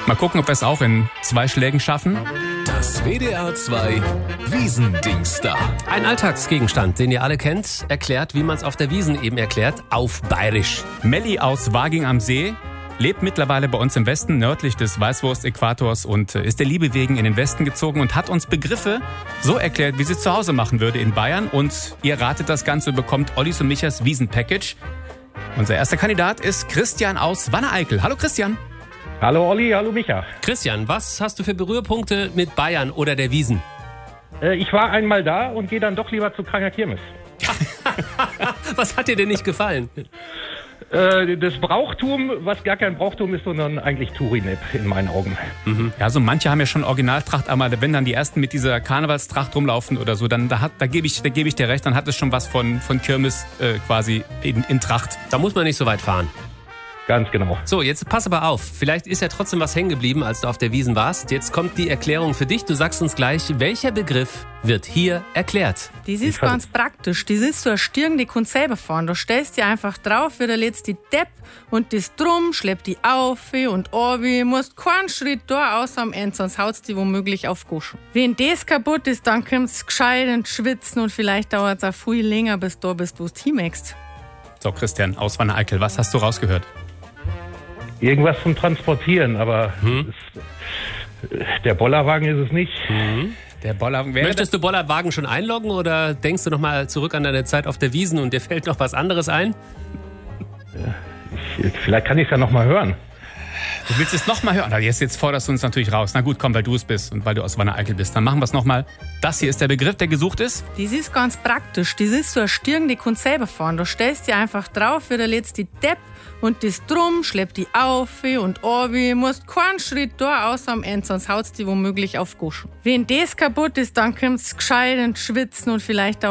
Mal gucken, ob wir es auch in 2 Schlägen schaffen. Das WDR 2 Wiesendings da. Ein Alltagsgegenstand, den ihr alle kennt, erklärt, wie man es auf der Wiesn eben erklärt, auf Bayerisch. Melli aus Waging am See lebt mittlerweile bei uns im Westen, nördlich des Weißwurst-Äquators und ist der Liebe wegen in den Westen gezogen und hat uns Begriffe so erklärt, wie sie es zu Hause machen würde in Bayern. Und ihr ratet das Ganze, bekommt Ollis und Michas Wiesn-Package. Unser erster Kandidat ist Christian aus Wanne-Eickel. Hallo Christian. Hallo Olli, hallo Micha. Christian, was hast du für Berührpunkte mit Bayern oder der Wiesn? Ich war einmal da und gehe dann doch lieber zu Kranger Kirmes. Was hat dir denn nicht gefallen? Das Brauchtum, was gar kein Brauchtum ist, sondern eigentlich Tourinep in meinen Augen. Ja, so manche haben ja schon Originaltracht, aber wenn dann die ersten mit dieser Karnevalstracht rumlaufen oder so, dann da gebe ich dir recht, dann hat es schon was von Kirmes quasi in Tracht. Da muss man nicht so weit fahren. Ganz genau. So, jetzt pass aber auf. Vielleicht ist ja trotzdem was hängen geblieben, als du auf der Wiesn warst. Jetzt kommt die Erklärung für dich. Du sagst uns gleich, welcher Begriff wird hier erklärt? Das ist ganz praktisch. Das ist so ein Stirn, die kannst selber fahren. Da stellst du dich einfach drauf, wie der letzte Depp und das drum, schleppt die auf und runter. Musst keinen Schritt da außer am Ende, sonst haut's die womöglich auf Goschen. Wenn das kaputt ist, dann kommst du gescheit ins Schwitzen und vielleicht dauert es auch viel länger, bis du da bist, wo du hinmachst. So, Christian aus Wanne-Eickel, was hast du rausgehört? Irgendwas zum Transportieren, aber der Bollerwagen ist es nicht. Der Bollerwagen Möchtest du Bollerwagen schon einloggen oder denkst du nochmal zurück an deine Zeit auf der Wiesn und dir fällt noch was anderes ein? Vielleicht kann ich es ja noch mal hören. Du willst es nochmal hören? Jetzt forderst du uns natürlich raus. Na gut, komm, weil du es bist und weil du aus Wanne-Eickel bist. Dann machen wir es nochmal. Das hier ist der Begriff, der gesucht ist. Das ist ganz praktisch. Das ist so ein Stirn, die kannst selber fahren. Da stellst du dich einfach drauf, wie der letzte Depp und das drum, schleppt die auf und runter. Musst keinen Schritt da außer am Ende, sonst haut's die womöglich auf Goschen. Wenn das kaputt ist, dann kommst du gescheit ins Schwitzen und vielleicht